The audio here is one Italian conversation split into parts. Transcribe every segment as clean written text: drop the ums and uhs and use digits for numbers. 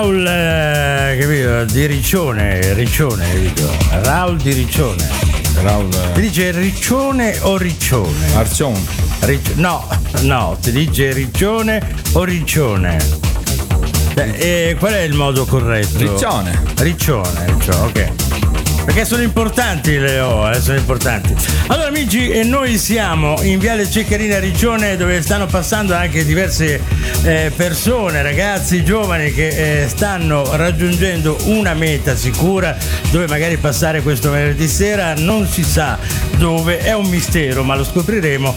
Raul, capito? Di Riccione, capito? Raul di Riccione. Ti dice Riccione o Riccione? Arcione. No, ti dice Riccione o Riccione? Qual è il modo corretto? Riccione, ok. Perché sono importanti le O, sono importanti. Allora amici, e noi siamo in Viale Ceccherina Riccione, dove stanno passando anche diverse persone, ragazzi giovani che stanno raggiungendo una meta sicura, dove magari passare questo venerdì sera non si sa dove, è un mistero, ma lo scopriremo.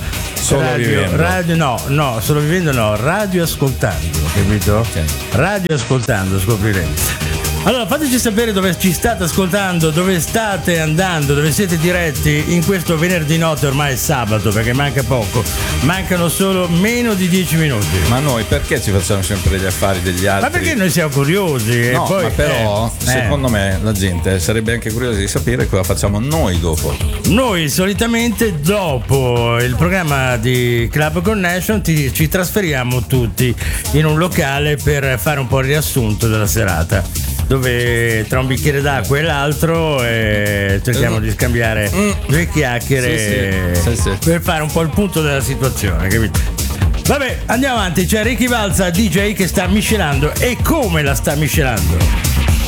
Solo vivendo no, radio ascoltando, capito? Okay. Radio ascoltando scopriremo. Allora fateci sapere dove ci state ascoltando, dove state andando, dove siete diretti in questo venerdì notte, ormai è sabato perché manca poco, mancano solo meno di 10 minuti. Ma noi perché ci facciamo sempre gli affari degli altri? Ma perché noi siamo curiosi. No, e poi, ma però secondo me la gente sarebbe anche curiosa di sapere cosa facciamo noi dopo. Noi solitamente dopo il programma di Club Connection ci trasferiamo tutti in un locale per fare un po' il riassunto della serata, dove tra un bicchiere d'acqua e l'altro cerchiamo di scambiare due chiacchiere per fare un po' il punto della situazione, capito? Vabbè, andiamo avanti, c'è Ricky Balza, DJ, che sta miscelando. E come la sta miscelando?